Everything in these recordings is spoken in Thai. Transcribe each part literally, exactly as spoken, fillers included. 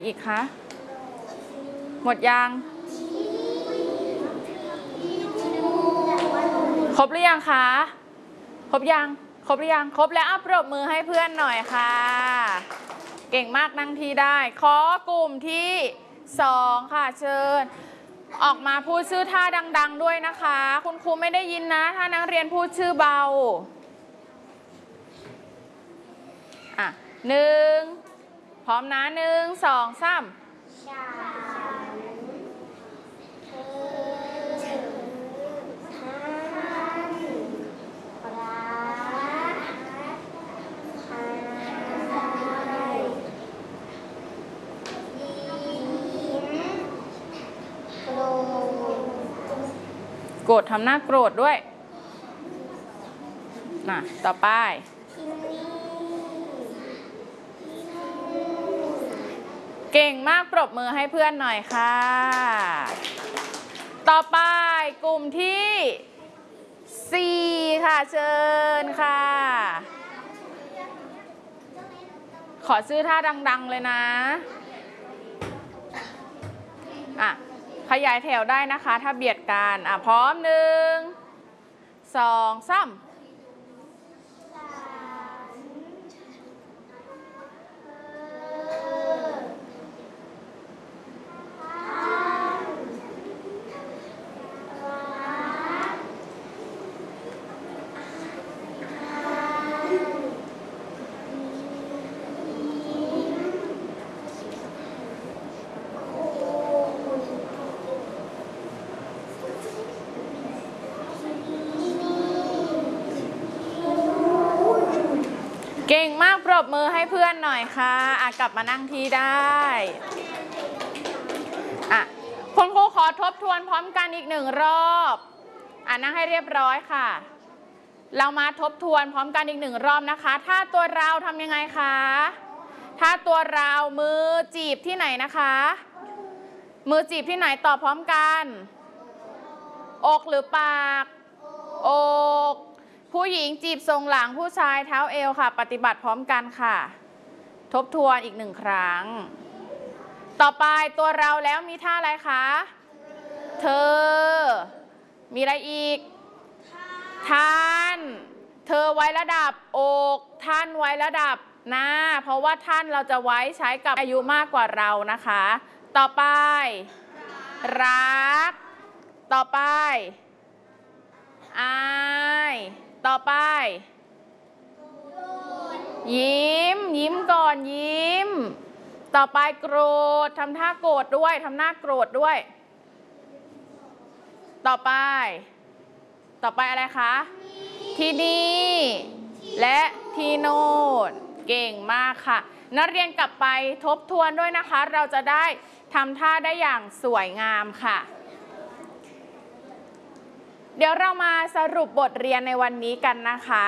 อีกคะหมดยังครบหรือยังคะครบยังครบหรือยังครบแล้วอัปรบมือให้เพื่อนหน่อยค่ะเก่งมากนั่งที่ได้ขอกลุ่มที่สองค่ะเชิญออกมาพูดชื่อท่าดังๆด้วยนะคะคุณครูไม่ได้ยินนะถ้านักเรียนพูดชื่อเบาอ่ะหนึ่งพร้อมนะหนึ่งสองสามโกรธทำหน้าโกรธด้วยน่ะต่อไปเก่งมากปรบมือให้เพื่อนหน่อยค่ะต่อไปกลุ่มที่สี่ค่ะเชิญค่ะขอชื่อท่าดังๆเลยนะอ่ะขยายแถวได้นะคะถ้าเบียดกันอ่ะพร้อมหนึ่งสองสามเก่งมากปรบมือให้เพื่อนหน่อยค่ะอ่ะกลับมานั่งที่ได้อ่ะคุณครูขอทบทวนพร้อมกันอีกหนึ่งรอบอ่ะนั่งให้เรียบร้อยค่ะเรามาทบทวนพร้อมกันอีกหนึ่งรอบนะคะถ้าตัวเราทำยังไงคะถ้าตัวเรามือจีบที่ไหนนะคะมือจีบที่ไหนตอบพร้อมกันอกหรือปากอกผู้หญิงจีบทรงหลังผู้ชายเท้าเอวค่ะปฏิบัติพร้อมกันค่ะทบทวนอีกหนึ่งครั้งต่อไปตัวเราแล้วมีท่าอะไรคะเธอมีอะไรอีกท่านเธอไว้ระดับอกท่านไว้ระดับหน้าเพราะว่าท่านเราจะไว้ใช้กับอายุมากกว่าเรานะคะต่อไปรักต่อไปอายต่อไปยิ้มยิ้มก่อนยิ้มต่อไปโกรธทำท่าโกรธด้วยทำหน้าโกรธด้วยต่อไปต่อไปอะไรคะที่นี่และที่โน่นเก่งมากค่ะนักเรียนกลับไปทบทวนด้วยนะคะเราจะได้ทำท่าได้อย่างสวยงามค่ะเดี๋ยวเรามาสรุปบทเรียนในวันนี้กันนะคะ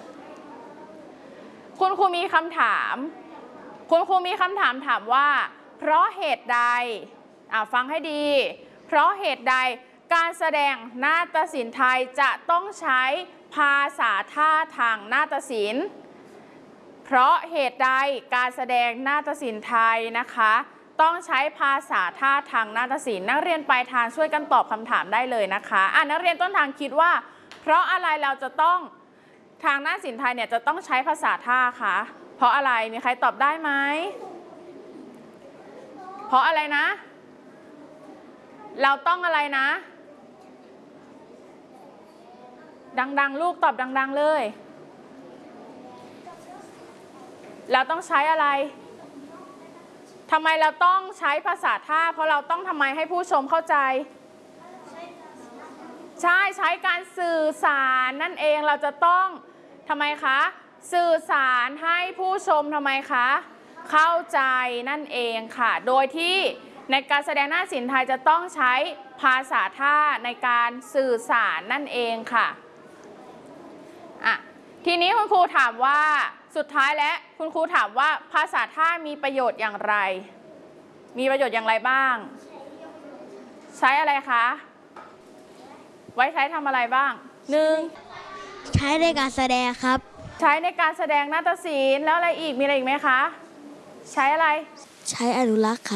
คุณครูมีคำถามคุณครูมีคำถามถามว่าเพราะเหตุใดอ่ะฟังให้ดีเพราะเหตุใดการแสดงนาฏศิลป์ไทยจะต้องใช้ภาษาท่าทางนาฏศิลป์เพราะเหตุใดการแสดงนาฏศิลป์ไทยนะคะต้องใช้ภาษาท่าทางนาฏศิลป์นักเรียนปลายทางช่วยกันตอบคำถามได้เลยนะคะอ่ะนักเรียนต้นทางคิดว่าเพราะอะไรเราจะต้องทางนาฏศิลป์ไทยเนี่ยจะต้องใช้ภาษาท่าคะเพราะอะไรมีใครตอบได้ไหมเพราะอะไรนะเราต้องอะไรนะดังๆลูกตอบดังๆเลยเราต้องใช้อะไรทำไมเราต้องใช้ภาษาท่าเพราะเราต้องทำไมให้ผู้ชมเข้าใจใช่ใช้การสื่อสารนั่นเองเราจะต้องทำไมคะสื่อสารให้ผู้ชมทำไมคะเข้าใจนั่นเองค่ะโดยที่ในการแสดงนาฏศิลป์ไทยจะต้องใช้ภาษาท่าในการสื่อสารนั่นเองค่ะอ่ะทีนี้คุณครูถามว่าสุดท้ายแล้วคุณครูถามว่าภาษาท่ามีประโยชน์อย่างไรมีประโยชน์อย่างไรบ้างใช้อะไรคะไว้ใช้ทำอะไรบ้างหนึ่งใช้ในการแสดงครับใช้ในการแสดงนาฏศิลป์แล้วอะไรอีกมีอะไรอีกไหมคะใช้อะไรใช้อนุรักษ์ครับ